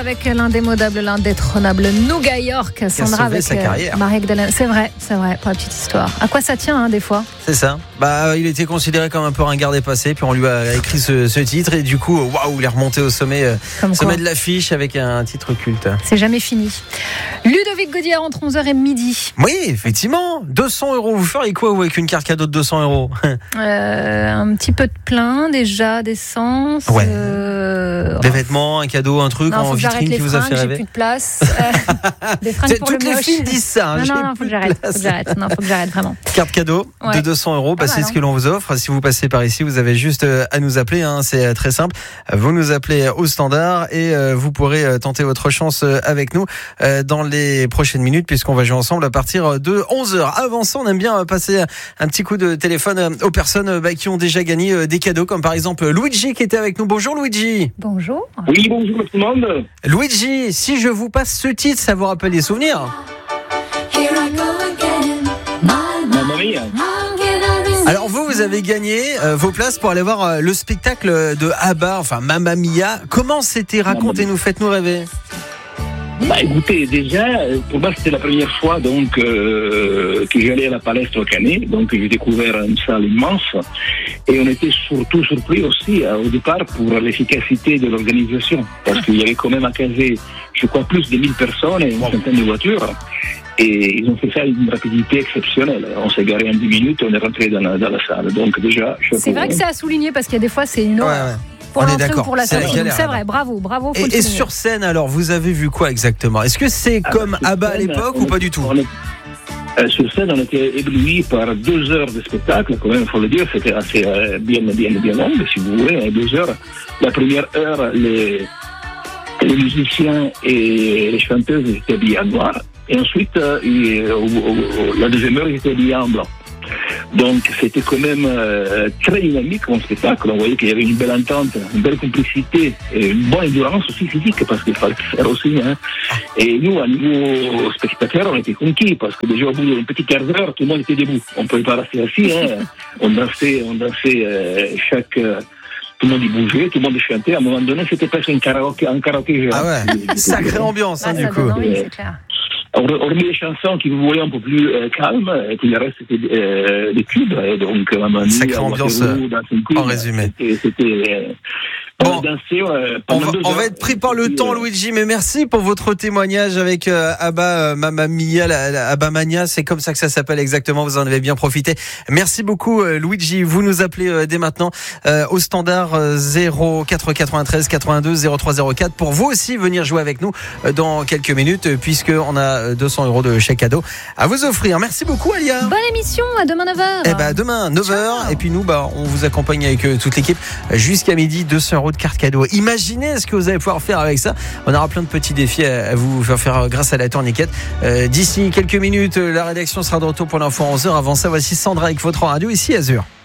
avec l'indémodable, l'indétrônable Nougat York. Sandra avec sa carrière. Marie-Magdalena. C'est vrai, pour la petite histoire. À quoi ça tient, des fois? C'est ça. Il était considéré comme un peu ringard dépassé, puis on lui a écrit ce titre, et du coup, waouh, il est remonté au sommet de l'affiche avec un titre culte. C'est jamais fini. Ludovic Gaudière entre 11h et midi. Oui, effectivement. 200 €. Vous feriez quoi, vous, avec une carte cadeau de 200 €? Un petit peu de plein, déjà, d'essence. Ouais. Des vêtements, un cadeau, un truc en vitrine qui vous a fait rêver. J'ai plus de place. Des fringues pour toutes le les moche. filles disent ça. Non, faut que j'arrête. Faut que j'arrête vraiment. Carte cadeau de 200 €. C'est ce que l'on vous offre. Si vous passez par ici, vous avez juste à nous appeler. C'est très simple. Vous nous appelez au standard et vous pourrez tenter votre chance avec nous dans les prochaines minutes, puisqu'on va jouer ensemble à partir de 11h. Avant ça, on aime bien passer un petit coup de téléphone aux personnes qui ont déjà gagné des cadeaux, comme par exemple Luigi qui était avec nous. Bonjour Luigi. Bonjour. Oui, bonjour tout le monde. Luigi, si je vous passe ce titre, ça vous rappelle des souvenirs? Mamma mia. Alors vous avez gagné vos places pour aller voir le spectacle de ABBA, enfin Mamma Mia. Comment c'était? Racontez-nous, faites-nous rêver. Écoutez, déjà, pour moi, c'était la première fois que j'allais à la Palestra au Canet. Donc, j'ai découvert une salle immense. Et on était surtout surpris aussi, au départ, pour l'efficacité de l'organisation. Parce qu'il y avait quand même à caser, je crois, plus de 1000 personnes et une centaine de voitures. Et ils ont fait ça avec une rapidité exceptionnelle. On s'est garé en 10 minutes et on est rentré dans la salle. Donc, déjà, c'est vrai que c'est à souligner parce qu'il y a des fois, c'est une horreur. Ouais. Pour l'entrée ou pour la sortie. C'est vrai, bravo. Et sur scène, alors, vous avez vu quoi exactement? Est-ce que c'est comme ABBA à l'époque ou pas du tout? Sur scène, on était éblouis par 2 heures de spectacle, quand même, il faut le dire. C'était assez bien long, si vous voulez, 2 heures. La première heure, les musiciens et les chanteuses étaient habillés en noir. Et ensuite, la deuxième heure, ils étaient habillés en blanc. Donc c'était quand même très dynamique comme spectacle. On voyait qu'il y avait une belle entente, une belle complicité et une bonne endurance aussi physique, parce qu'il fallait faire aussi. Et nous, à niveau spectateur, on était conquis, parce que déjà au bout d'un petit quart d'heure, tout le monde était debout. On ne pouvait pas rester assis. On dansait tout le monde y bougeait, tout le monde y chantait. À un moment donné, c'était presque un karaoké géant. Ah ouais, sacrée ambiance, du coup. Oui, c'est clair. Hormis les chansons qui vous voyaient un peu plus calmes, et puis le reste c'était des cubes, et donc sacrée ambiance en résumé. C'était on va être pris par le temps, Luigi, mais merci pour votre témoignage avec ABBA Mamma Mia, ABBA Mania, c'est comme ça que ça s'appelle exactement, vous en avez bien profité. Merci beaucoup Luigi, vous nous appelez dès maintenant au standard 0493 82 0304 pour vous aussi venir jouer avec nous dans quelques minutes, puisqu'on a 200 € de chèque cadeau à vous offrir. Merci beaucoup Alia. Bonne émission, à demain 9h. Demain 9h. Ciao. Et puis nous, on vous accompagne avec toute l'équipe jusqu'à midi, 200 € de carte cadeau. Imaginez ce que vous allez pouvoir faire avec ça. On aura plein de petits défis à vous faire grâce à la tourniquette. D'ici quelques minutes, la rédaction sera de retour pour l'info à 11h. Avant ça, voici Sandra avec votre radio ici Azur.